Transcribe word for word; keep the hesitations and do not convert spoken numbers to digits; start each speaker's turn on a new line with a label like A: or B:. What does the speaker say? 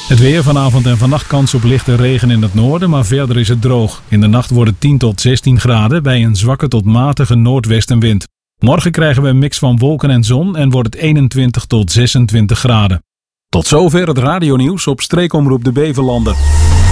A: Het weer, vanavond en vannacht kans op lichte regen in het noorden, maar verder is het droog. In de nacht wordt het tien tot zestien graden bij een zwakke tot matige noordwestenwind. Morgen krijgen we een mix van wolken en zon en wordt het eenentwintig tot zesentwintig graden. Tot zover het radionieuws op Streekomroep de Beverlanden.